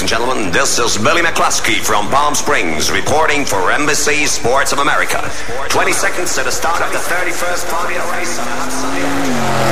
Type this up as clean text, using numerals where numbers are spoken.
and gentlemen. This is Billy McCluskey from Palm Springs reporting for Embassy Sports of America. 20 seconds to the start of the 31st Formula race on a hot sunny day.